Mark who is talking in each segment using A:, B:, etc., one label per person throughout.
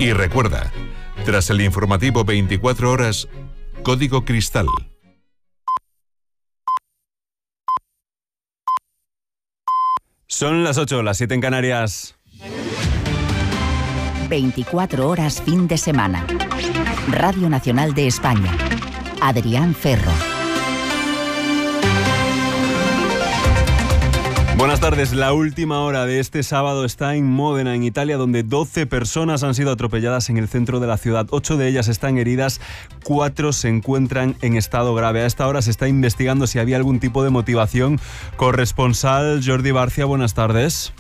A: Y recuerda, tras el informativo 24 horas, Código Cristal.
B: Son las 8, las 7 en Canarias.
C: 24 horas fin de semana. Radio Nacional de España. Adrián Ferro.
B: Buenas tardes. La última hora de este sábado está en Módena, en Italia, donde 12 personas han sido atropelladas en el centro de la ciudad. 8 de ellas están heridas, 4 se encuentran en estado grave. A esta hora se está investigando si había algún tipo de motivación. Corresponsal Jordi Barcia, buenas tardes.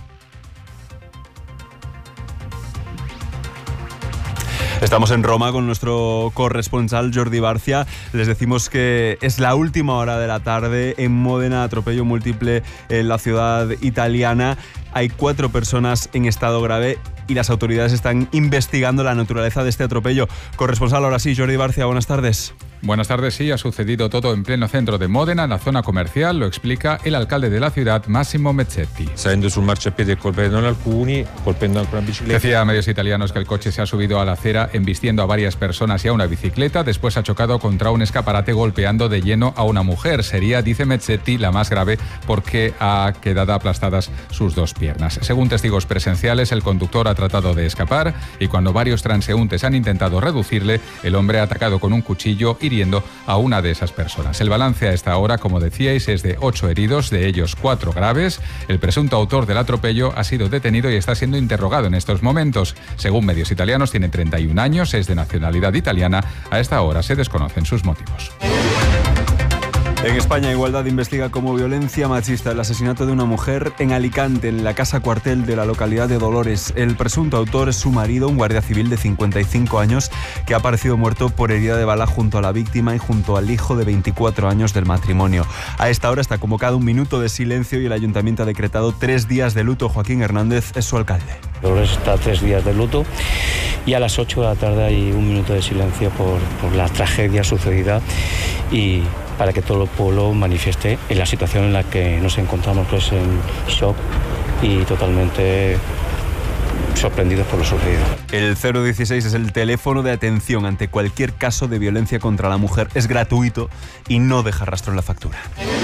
B: Estamos en Roma con nuestro corresponsal Jordi Barcia. Les decimos que es la última hora de la tarde en Módena, atropello múltiple en la ciudad italiana. Hay 4 personas en estado grave y las autoridades están investigando la naturaleza de este atropello. Corresponsal, ahora sí, Jordi Barcia, buenas tardes.
D: Buenas tardes, sí, ha sucedido todo en pleno centro de Módena, en la zona comercial, lo explica el alcalde de la ciudad, Massimo Mezzetti.
E: Salendo sul marciapiede e colpendo alcuni, colpendo anche una bicicletta.
D: Decía a medios italianos que el coche se ha subido a la acera embistiendo a varias personas y a una bicicleta, después ha chocado contra un escaparate golpeando de lleno a una mujer. Sería, dice Mezzetti, la más grave porque ha quedado aplastadas sus 2 piernas. Según testigos presenciales, el conductor ha tratado de escapar y cuando varios transeúntes han intentado reducirle, el hombre ha atacado con un cuchillo hiriendo a una de esas personas. El balance a esta hora, como decíais, es de 8 heridos, de ellos 4 graves. El presunto autor del atropello ha sido detenido y está siendo interrogado en estos momentos. Según medios italianos, tiene 31 años, es de nacionalidad italiana. A esta hora se desconocen sus motivos.
B: En España, Igualdad investiga como violencia machista el asesinato de una mujer en Alicante, en la casa cuartel de la localidad de Dolores. El presunto autor es su marido, un guardia civil de 55 años, que ha aparecido muerto por herida de bala junto a la víctima y junto al hijo de 24 años del matrimonio. A esta hora está convocado un minuto de silencio y el ayuntamiento ha decretado 3 días de luto. Joaquín Hernández es su alcalde.
F: Dolores está 3 días de luto y a las 8 de la tarde hay un minuto de silencio por la tragedia sucedida y para que todo el pueblo manifieste en la situación en la que nos encontramos, pues en shock y totalmente sorprendidos por lo sucedido.
B: El 016 es el teléfono de atención ante cualquier caso de violencia contra la mujer. Es gratuito y no deja rastro en la factura.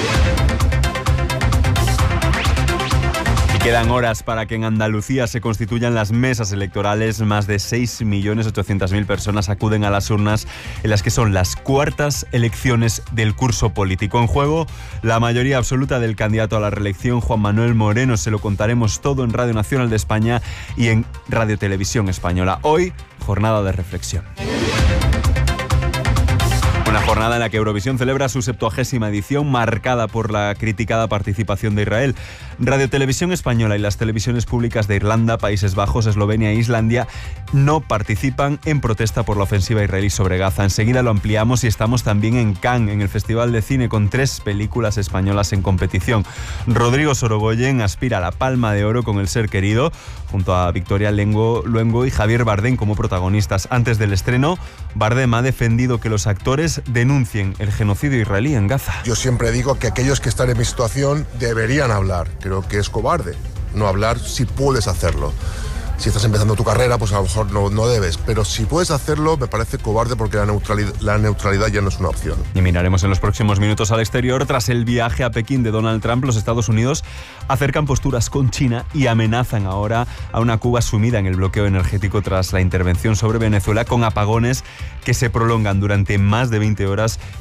B: Quedan horas para que en Andalucía se constituyan las mesas electorales. Más de 6.800.000 personas acuden a las urnas en las que son las cuartas elecciones del curso político. En juego, la mayoría absoluta del candidato a la reelección, Juan Manuel Moreno. Se lo contaremos todo en Radio Nacional de España y en Radio Televisión Española. Hoy, jornada de reflexión. Una jornada en la que Eurovisión celebra su 70ª edición, marcada por la criticada participación de Israel. Radio Televisión Española y las televisiones públicas de Irlanda, Países Bajos, Eslovenia e Islandia no participan en protesta por la ofensiva israelí sobre Gaza. Enseguida lo ampliamos y estamos también en Cannes, en el Festival de Cine, con 3 películas españolas en competición. Rodrigo Sorogoyen aspira a la Palma de Oro con El ser querido, junto a Victoria Luengo y Javier Bardem como protagonistas. Antes del estreno, Bardem ha defendido que los actores denuncien el genocidio israelí en Gaza.
G: Yo siempre digo que aquellos que están en mi situación deberían hablar. Creo que es cobarde no hablar si puedes hacerlo. Si estás empezando tu carrera, pues a lo mejor no debes. Pero si puedes hacerlo, me parece cobarde porque la neutralidad ya no es una opción.
B: Y miraremos en los próximos minutos al exterior. Tras el viaje a Pekín de Donald Trump, los Estados Unidos acercan posturas con China y amenazan ahora a una Cuba sumida en el bloqueo energético tras la intervención sobre Venezuela, con apagones que se prolongan durante más de 20 horas